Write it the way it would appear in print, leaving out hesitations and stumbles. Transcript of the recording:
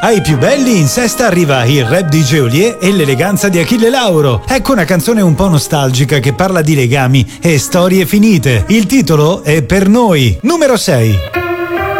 Ai più belli in sesta arriva il rap di Geolier e l'eleganza di Achille Lauro. Ecco una canzone un po' nostalgica che parla di legami e storie finite. Il titolo è Per noi, numero 6.